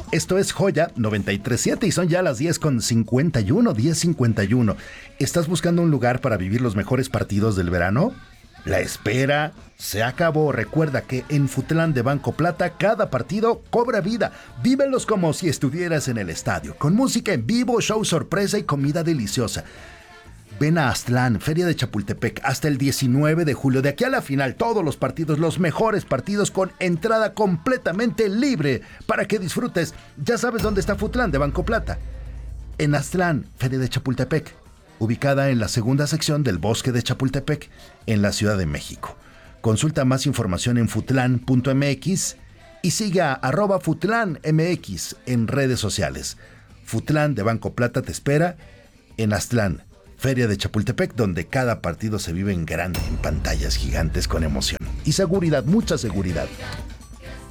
Esto es Joya 93.7 y son ya las 10:51. ¿Estás buscando un lugar para vivir los mejores partidos del verano? La espera se acabó. Recuerda que en Futlán de Banco Plata cada partido cobra vida. Vívelos como si estuvieras en el estadio, con música en vivo, show sorpresa y comida deliciosa. Ven a Aztlán, Feria de Chapultepec, hasta el 19 de julio. De aquí a la final, todos los partidos, los mejores partidos con entrada completamente libre para que disfrutes. Ya sabes dónde está Futlán de Banco Plata. En Aztlán, Feria de Chapultepec, ubicada en la segunda sección del Bosque de Chapultepec, en la Ciudad de México. Consulta más información en futlan.mx y siga a @futlanmx en redes sociales. Futlán de Banco Plata te espera en Aztlán, Feria de Chapultepec, donde cada partido se vive en grande, en pantallas gigantes con emoción. Y seguridad, mucha seguridad.